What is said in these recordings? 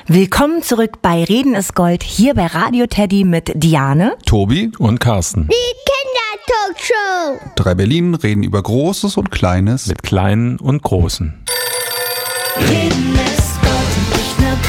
Willkommen zurück bei Reden ist Gold, hier bei Radio Teddy mit Diane, Tobi und Carsten. Die Kindertalkshow. 3 Berlin reden über Großes und Kleines. Mit Kleinen und Großen. Reden ist Gold und nicht nur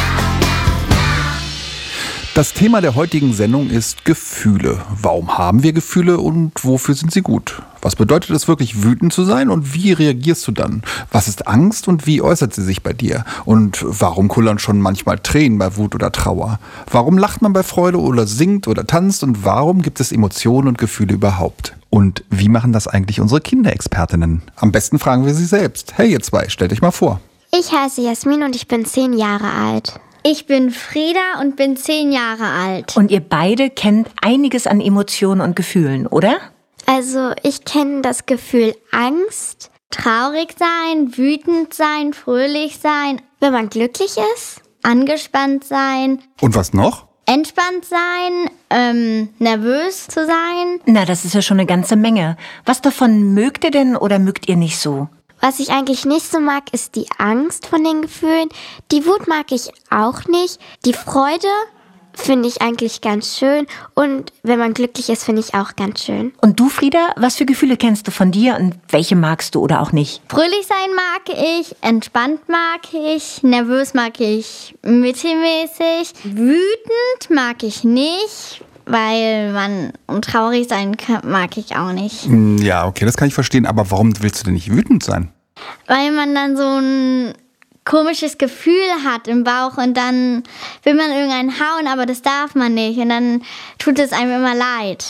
Das Thema der heutigen Sendung ist Gefühle. Warum haben wir Gefühle und wofür sind sie gut? Was bedeutet es wirklich, wütend zu sein und wie reagierst du dann? Was ist Angst und wie äußert sie sich bei dir? Und warum kullern schon manchmal Tränen bei Wut oder Trauer? Warum lacht man bei Freude oder singt oder tanzt? Und warum gibt es Emotionen und Gefühle überhaupt? Und wie machen das eigentlich unsere Kinderexpertinnen? Am besten fragen wir sie selbst. Hey ihr zwei, stellt euch mal vor. Ich heiße Jasmin und ich bin 10 Jahre alt. Ich bin Frieda und bin 10 Jahre alt. Und ihr beide kennt einiges an Emotionen und Gefühlen, oder? Also ich kenne das Gefühl Angst, Traurig sein, wütend sein, fröhlich sein, wenn man glücklich ist. angespannt sein, Und was noch? entspannt sein, nervös zu sein. Na, das ist ja schon eine ganze Menge. Was davon mögt ihr denn oder mögt ihr nicht so? Was ich eigentlich nicht so mag, ist die Angst von den Gefühlen. Die Wut mag ich auch nicht. Die Freude finde ich eigentlich ganz schön. Und wenn man glücklich ist, finde ich auch ganz schön. Und du, Frieda, was für Gefühle kennst du von dir und welche magst du oder auch nicht? Fröhlich sein mag ich, entspannt mag ich, nervös mag ich mittelmäßig, wütend mag ich nicht, weil und traurig sein mag ich auch nicht. Ja, okay, das kann ich verstehen. Aber warum willst du denn nicht wütend sein? Weil man dann so ein komisches Gefühl hat im Bauch und dann will man irgendeinen hauen, aber das darf man nicht und dann tut es einem immer leid.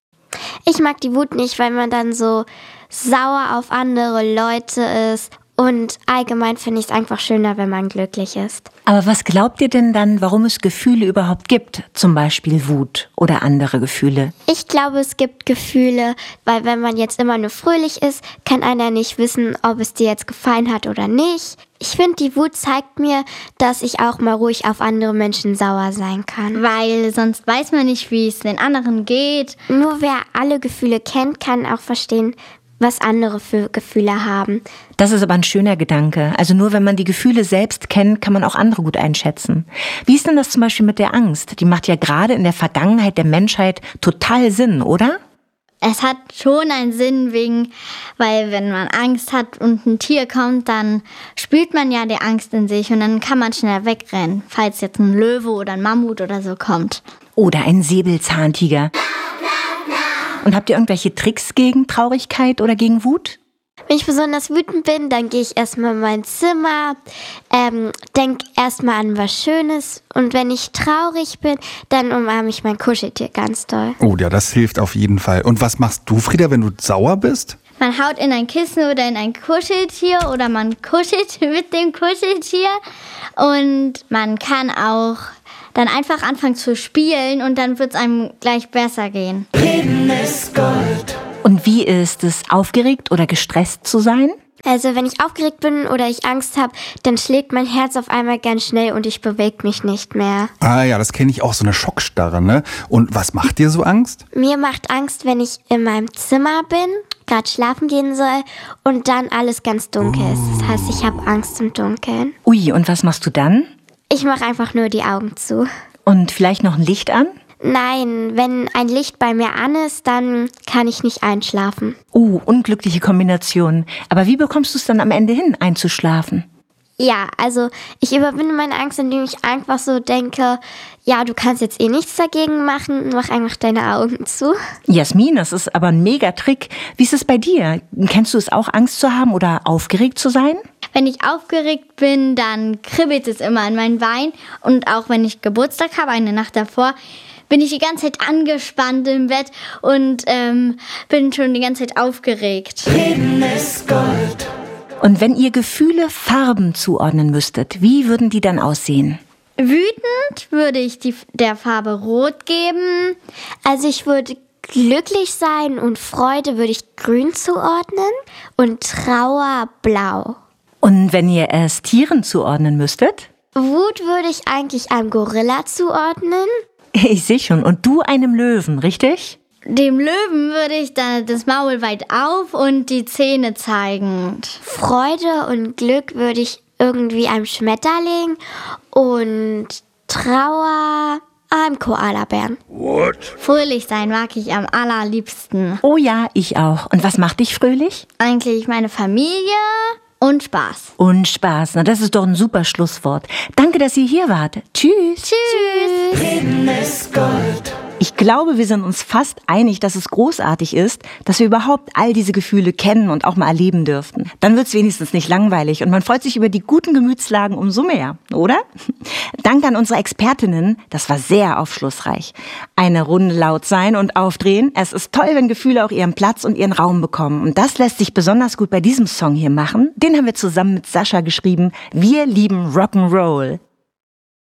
Ich mag die Wut nicht, weil man dann so sauer auf andere Leute ist. Und allgemein finde ich es einfach schöner, wenn man glücklich ist. Aber was glaubt ihr denn dann, warum es Gefühle überhaupt gibt? Zum Beispiel Wut oder andere Gefühle? Ich glaube, es gibt Gefühle, weil wenn man jetzt immer nur fröhlich ist, kann einer nicht wissen, ob es dir jetzt gefallen hat oder nicht. Ich finde, die Wut zeigt mir, dass ich auch mal ruhig auf andere Menschen sauer sein kann. Weil sonst weiß man nicht, wie es den anderen geht. Nur wer alle Gefühle kennt, kann auch verstehen, was andere für Gefühle haben. Das ist aber ein schöner Gedanke. Also nur wenn man die Gefühle selbst kennt, kann man auch andere gut einschätzen. Wie ist denn das zum Beispiel mit der Angst? Die macht ja gerade in der Vergangenheit der Menschheit total Sinn, oder? Es hat schon einen Sinn weil wenn man Angst hat und ein Tier kommt, dann spürt man ja die Angst in sich und dann kann man schnell wegrennen, falls jetzt ein Löwe oder ein Mammut oder so kommt. Oder ein Säbelzahntiger. Und habt ihr irgendwelche Tricks gegen Traurigkeit oder gegen Wut? Wenn ich besonders wütend bin, dann gehe ich erstmal in mein Zimmer, denke erstmal an was Schönes. Und wenn ich traurig bin, dann umarme ich mein Kuscheltier ganz doll. Oh ja, das hilft auf jeden Fall. Und was machst du, Frieda, wenn du sauer bist? Man haut in ein Kissen oder in ein Kuscheltier oder man kuschelt mit dem Kuscheltier. Und man kann auch dann einfach anfangen zu spielen und dann wird es einem gleich besser gehen. Reden ist Gold. Und wie ist es, aufgeregt oder gestresst zu sein? Also wenn ich aufgeregt bin oder ich Angst habe, dann schlägt mein Herz auf einmal ganz schnell und ich bewege mich nicht mehr. Ah ja, das kenne ich auch, so eine Schockstarre, ne? Und was macht dir so Angst? Mir macht Angst, wenn ich in meinem Zimmer bin, gerade schlafen gehen soll und dann alles ganz dunkel ist. Das heißt, ich habe Angst im Dunkeln. Ui, und was machst du dann? Ich mache einfach nur die Augen zu. Und vielleicht noch ein Licht an? Nein, wenn ein Licht bei mir an ist, dann kann ich nicht einschlafen. Unglückliche Kombination. Aber wie bekommst du es dann am Ende hin, einzuschlafen? Ja, also ich überwinde meine Angst, indem ich einfach so denke, ja, du kannst jetzt eh nichts dagegen machen, mach einfach deine Augen zu. Jasmin, das ist aber ein Mega-Trick. Wie ist es bei dir? Kennst du es auch, Angst zu haben oder aufgeregt zu sein? Wenn ich aufgeregt bin, dann kribbelt es immer in meinen Beinen. Und auch wenn ich Geburtstag habe, eine Nacht davor, bin ich die ganze Zeit angespannt im Bett und bin schon die ganze Zeit aufgeregt. Reden ist Gold. Und wenn ihr Gefühle Farben zuordnen müsstet, wie würden die dann aussehen? Wütend würde ich der Farbe Rot geben. Also ich würde glücklich sein und Freude würde ich grün zuordnen und Trauer blau. Und wenn ihr es Tieren zuordnen müsstet? Wut würde ich eigentlich einem Gorilla zuordnen. Ich sehe schon. Und du einem Löwen, richtig? Dem Löwen würde ich dann das Maul weit auf und die Zähne zeigend. Freude und Glück würde ich irgendwie einem Schmetterling und Trauer einem Koalabären. Fröhlich sein mag ich am allerliebsten. Oh ja, ich auch. Und was macht dich fröhlich? Eigentlich meine Familie und Spaß. Und Spaß. Na, das ist doch ein super Schlusswort. Danke, dass ihr hier wart. Tschüss. Tschüss. Reden ist Gold. Ich glaube, wir sind uns fast einig, dass es großartig ist, dass wir überhaupt all diese Gefühle kennen und auch mal erleben dürften. Dann wird's wenigstens nicht langweilig und man freut sich über die guten Gemütslagen umso mehr, oder? Danke an unsere Expertinnen, das war sehr aufschlussreich. Eine Runde laut sein und aufdrehen. Es ist toll, wenn Gefühle auch ihren Platz und ihren Raum bekommen. Und das lässt sich besonders gut bei diesem Song hier machen. Den haben wir zusammen mit Sascha geschrieben. Wir lieben Rock'n'Roll.